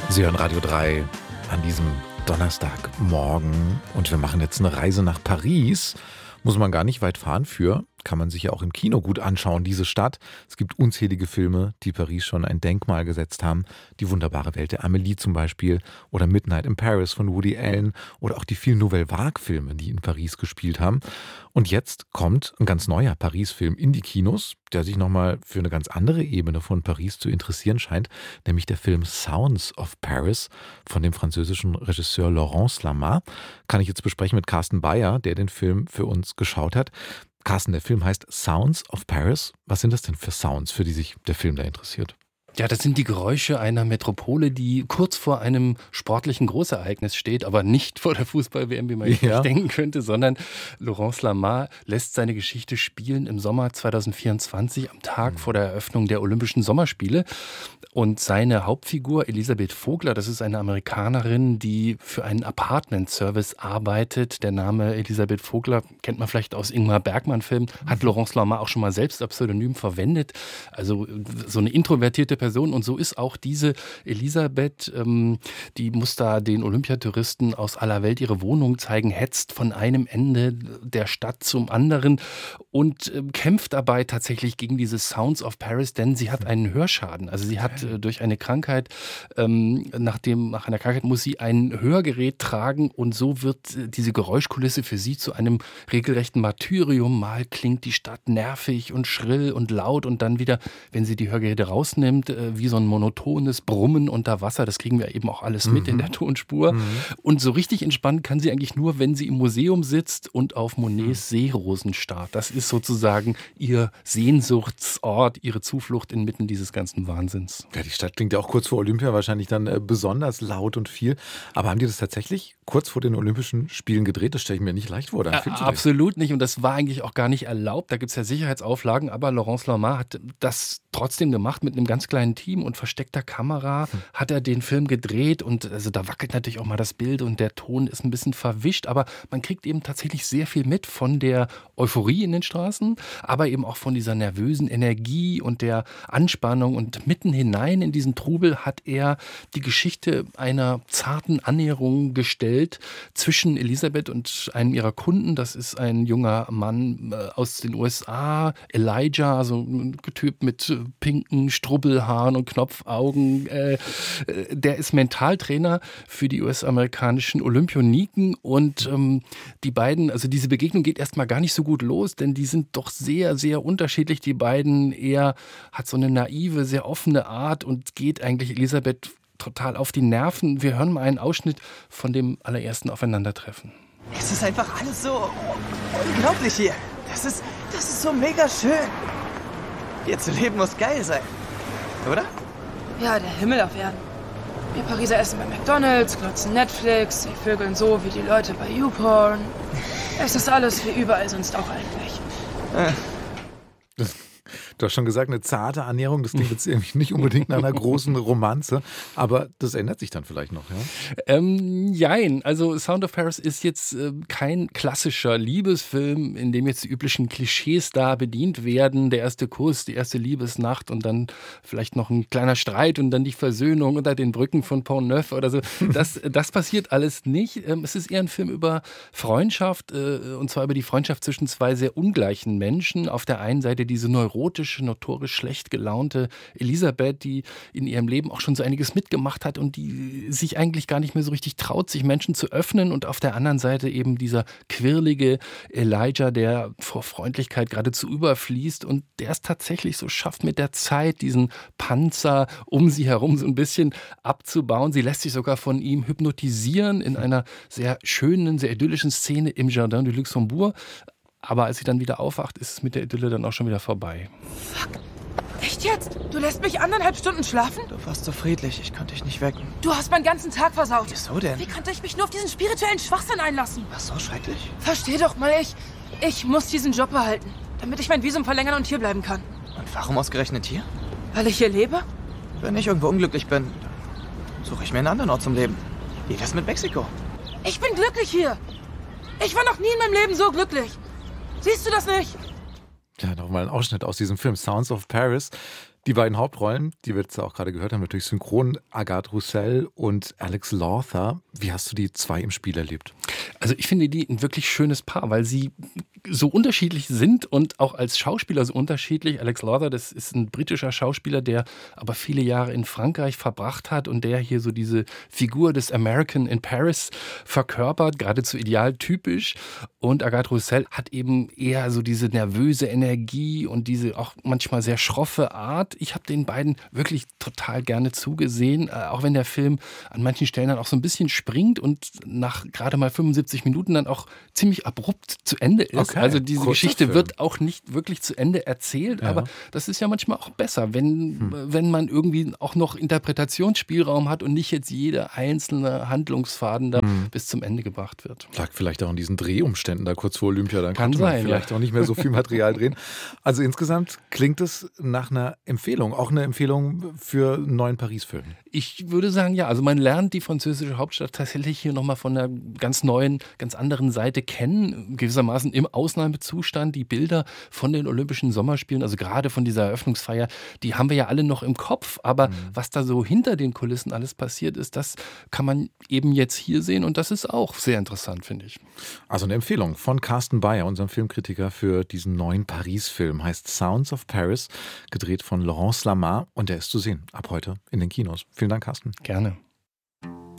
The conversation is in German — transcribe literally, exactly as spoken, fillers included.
Sie hören Radio drei an diesem Donnerstagmorgen und wir machen jetzt eine Reise nach Paris. Muss man gar nicht weit fahren für, kann man sich ja auch im Kino gut anschauen, diese Stadt. Es gibt unzählige Filme, die Paris schon ein Denkmal gesetzt haben. Die wunderbare Welt der Amélie zum Beispiel oder Midnight in Paris von Woody Allen oder auch die vielen Nouvelle Vague-Filme, die in Paris gespielt haben. Und jetzt kommt ein ganz neuer Paris-Film in die Kinos, der sich nochmal für eine ganz andere Ebene von Paris zu interessieren scheint, nämlich der Film Sounds of Paris von dem französischen Regisseur Laurence Lama. Kann ich jetzt besprechen mit Carsten Beyer, der den Film für uns geschaut hat. Carsten, der Film heißt Sounds of Paris. Was sind das denn für Sounds, für die sich der Film da interessiert? Ja, das sind die Geräusche einer Metropole, die kurz vor einem sportlichen Großereignis steht, aber nicht vor der Fußball-W M, wie man ja. nicht denken könnte, sondern Laurence Lama lässt seine Geschichte spielen im Sommer zwanzig vierundzwanzig, am Tag mhm. vor der Eröffnung der Olympischen Sommerspiele. Und seine Hauptfigur, Elisabeth Vogler, das ist eine Amerikanerin, die für einen Apartment-Service arbeitet. Der Name Elisabeth Vogler kennt man vielleicht aus Ingmar Bergman-Filmen, hat Laurence Lama auch schon mal selbst als Pseudonym verwendet. Also so eine introvertierte Person. Und so ist auch diese Elisabeth, ähm, die muss da den Olympiatouristen aus aller Welt ihre Wohnung zeigen, hetzt von einem Ende der Stadt zum anderen und äh, kämpft dabei tatsächlich gegen diese Sounds of Paris, denn sie hat einen Hörschaden. Also sie hat äh, durch eine Krankheit, ähm, nach, dem, nach einer Krankheit muss sie ein Hörgerät tragen und so wird äh, diese Geräuschkulisse für sie zu einem regelrechten Martyrium. Mal klingt die Stadt nervig und schrill und laut und dann wieder, wenn sie die Hörgeräte rausnimmt, wie so ein monotones Brummen unter Wasser. Das kriegen wir eben auch alles mit mhm. in der Tonspur. Mhm. Und so richtig entspannen kann sie eigentlich nur, wenn sie im Museum sitzt und auf Monets mhm. Seerosen starrt. Das ist sozusagen ihr Sehnsuchtsort, ihre Zuflucht inmitten dieses ganzen Wahnsinns. Ja, die Stadt klingt ja auch kurz vor Olympia wahrscheinlich dann äh, besonders laut und viel. Aber haben die das tatsächlich kurz vor den Olympischen Spielen gedreht? Das stelle ich mir nicht leicht vor. Äh, absolut nicht. Und das war eigentlich auch gar nicht erlaubt. Da gibt es ja Sicherheitsauflagen. Aber Laurence Lama hat das trotzdem gemacht mit einem ganz kleinen Team und versteckter Kamera hm. hat er den Film gedreht und also da wackelt natürlich auch mal das Bild und der Ton ist ein bisschen verwischt, aber man kriegt eben tatsächlich sehr viel mit von der Euphorie in den Straßen, aber eben auch von dieser nervösen Energie und der Anspannung und mitten hinein in diesen Trubel hat er die Geschichte einer zarten Annäherung gestellt zwischen Elisabeth und einem ihrer Kunden, das ist ein junger Mann aus den U S A, Elijah, also ein Typ mit pinken Strubbelhaaren und Knopfaugen. Äh, der ist Mentaltrainer für die U S-amerikanischen Olympioniken und ähm, die beiden, also diese Begegnung geht erstmal gar nicht so gut los, denn die sind doch sehr, sehr unterschiedlich. Die beiden, er hat so eine naive, sehr offene Art und geht eigentlich Elisabeth total auf die Nerven. Wir hören mal einen Ausschnitt von dem allerersten Aufeinandertreffen. Es ist einfach alles so unglaublich hier. Das ist, das ist so mega schön. Hier zu leben muss geil sein, oder? Ja, der Himmel auf Erden. Wir Pariser essen bei McDonald's, glotzen Netflix, wir vögeln so wie die Leute bei YouPorn. Es ist alles wie überall sonst auch eigentlich. Äh. Das, du hast schon gesagt, eine zarte Annäherung, das klingt jetzt irgendwie nicht unbedingt nach einer großen Romanze, aber das ändert sich dann vielleicht noch, ja? Ähm, jein, also Sound of Paris ist jetzt äh, kein klassischer Liebesfilm, in dem jetzt die üblichen Klischees da bedient werden, der erste Kuss, die erste Liebesnacht und dann vielleicht noch ein kleiner Streit und dann die Versöhnung unter den Brücken von Pont-Neuf oder so. Das, das passiert alles nicht. Ähm, es ist eher ein Film über Freundschaft, äh, und zwar über die Freundschaft zwischen zwei sehr ungleichen Menschen. Auf der einen Seite diese neurotische, notorisch schlecht gelaunte Elisabeth, die in ihrem Leben auch schon so einiges mitgemacht hat und die sich eigentlich gar nicht mehr so richtig traut, sich Menschen zu öffnen. Und auf der anderen Seite eben dieser quirlige Elijah, der vor Freundlichkeit geradezu überfließt und der es tatsächlich so schafft, mit der Zeit diesen Panzer um sie herum so ein bisschen abzubauen. Sie lässt sich sogar von ihm hypnotisieren in einer sehr schönen, sehr idyllischen Szene im Jardin du Luxembourg. Aber als sie dann wieder aufwacht, ist es mit der Idylle dann auch schon wieder vorbei. Fuck. Echt jetzt? Du lässt mich anderthalb Stunden schlafen? Du warst so friedlich, ich konnte dich nicht wecken. Du hast meinen ganzen Tag versaut. Wieso denn? Wie konnte ich mich nur auf diesen spirituellen Schwachsinn einlassen? Was so schrecklich? Versteh doch mal, ich, ich muss diesen Job behalten, damit ich mein Visum verlängern und hier bleiben kann. Und warum ausgerechnet hier? Weil ich hier lebe? Wenn ich irgendwo unglücklich bin, dann suche ich mir einen anderen Ort zum Leben. Wie wär's mit Mexiko? Ich bin glücklich hier. Ich war noch nie in meinem Leben so glücklich. Siehst du das nicht? Ja, nochmal ein Ausschnitt aus diesem Film Sounds of Paris. Die beiden Hauptrollen, die wir jetzt auch gerade gehört haben, natürlich synchron Agathe Roussel und Alex Lawther. Wie hast du die zwei im Spiel erlebt? Also ich finde die ein wirklich schönes Paar, weil sie so unterschiedlich sind und auch als Schauspieler so unterschiedlich. Alex Lawther, das ist ein britischer Schauspieler, der aber viele Jahre in Frankreich verbracht hat und der hier so diese Figur des American in Paris verkörpert, geradezu idealtypisch. Und Agathe Roussel hat eben eher so diese nervöse Energie und diese auch manchmal sehr schroffe Art. Ich habe den beiden wirklich total gerne zugesehen, auch wenn der Film an manchen Stellen dann auch so ein bisschen springt und nach gerade mal fünfundsiebzig Minuten dann auch ziemlich abrupt zu Ende ist. Okay, also diese kurzer Geschichte Film. wird auch nicht wirklich zu Ende erzählt, Ja. aber das ist ja manchmal auch besser, wenn, hm. wenn man irgendwie auch noch Interpretationsspielraum hat und nicht jetzt jeder einzelne Handlungsfaden da hm. bis zum Ende gebracht wird. Lag vielleicht auch in diesen Drehumständen da kurz vor Olympia, dann Kann konnte man sein, vielleicht ja. auch nicht mehr so viel Material drehen. Also insgesamt klingt es nach einer Empfehlung, auch eine Empfehlung für einen neuen Paris-Film. Ich würde sagen, ja, also man lernt die französische Hauptstadt tatsächlich hier nochmal von einer ganz neuen, ganz anderen Seite kennen, gewissermaßen im Ausnahmezustand. Die Bilder von den Olympischen Sommerspielen, also gerade von dieser Eröffnungsfeier, die haben wir ja alle noch im Kopf, aber mhm. was da so hinter den Kulissen alles passiert ist, das kann man eben jetzt hier sehen und das ist auch sehr interessant, finde ich. Also eine Empfehlung von Carsten Bayer, unserem Filmkritiker, für diesen neuen Paris-Film, heißt Sounds of Paris, gedreht von Laurence Lamas und der ist zu sehen ab heute in den Kinos. Vielen Dank, Carsten. Gerne.